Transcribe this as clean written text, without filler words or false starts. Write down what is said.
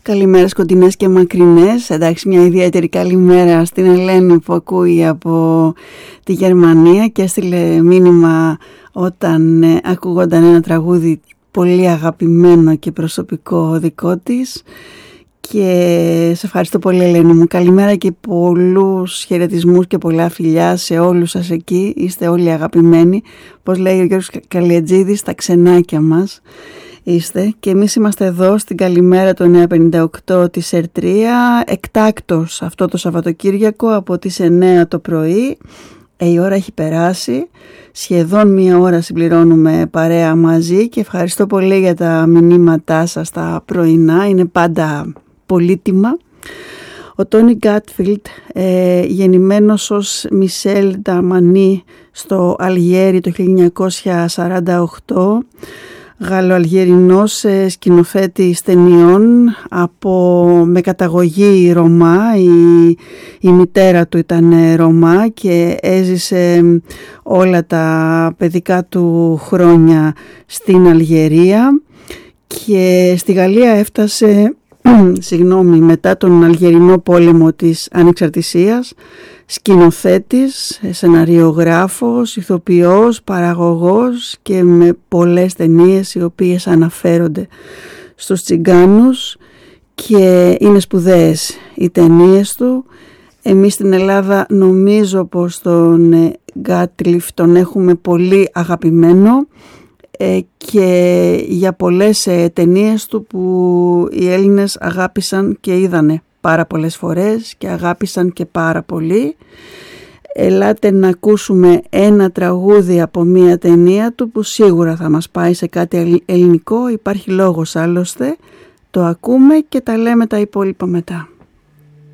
Καλημέρα σκοτεινές και μακρινές. Εντάξει, μια ιδιαίτερη καλημέρα στην Ελένη που ακούει από τη Γερμανία και έστειλε μήνυμα όταν ακούγονταν ένα τραγούδι πολύ αγαπημένο και προσωπικό δικό της. Και σε ευχαριστώ πολύ, Ελένη μου. Καλημέρα και πολλούς χαιρετισμούς και πολλά φιλιά σε όλους σας εκεί. Είστε όλοι αγαπημένοι. Πώς λέει ο Γιώργος Καλιατζίδης, τα ξενάκια μας είστε. Και εμείς είμαστε εδώ στην Καλημέρα το 958 της ΕΡΤΡΙΑ, εκτάκτος αυτό το Σαββατοκύριακο από τις 9 το πρωί. Η ώρα έχει περάσει, σχεδόν μία ώρα συμπληρώνουμε παρέα μαζί και ευχαριστώ πολύ για τα μηνύματά σας τα πρωινά, είναι πάντα πολύτιμα. Ο Τόνι Γκάτφιλντ, γεννημένος ως Μισελ Νταμανί στο Αλγέρι το 1948, Γαλλοαλγερινός σκηνοθέτης ταινιών με καταγωγή Ρωμά. Η μητέρα του ήταν Ρωμά και έζησε όλα τα παιδικά του χρόνια στην Αλγερία και στη Γαλλία έφτασε μετά τον Αλγερινό πόλεμο της Ανεξαρτησίας, σκηνοθέτης, σεναριογράφος, ηθοποιός, παραγωγός και με πολλές ταινίες οι οποίες αναφέρονται στους τσιγκάνους και είναι σπουδαίες οι ταινίες του. Εμείς στην Ελλάδα νομίζω πως τον Γκάτλιφ τον έχουμε πολύ αγαπημένο και για πολλές ταινίες του που οι Έλληνες αγάπησαν και είδανε πάρα πολλές φορές και αγάπησαν και πάρα πολύ. Ελάτε να ακούσουμε ένα τραγούδι από μία ταινία του που σίγουρα θα μας πάει σε κάτι ελληνικό, υπάρχει λόγος άλλωστε. Το ακούμε και τα λέμε τα υπόλοιπα μετά.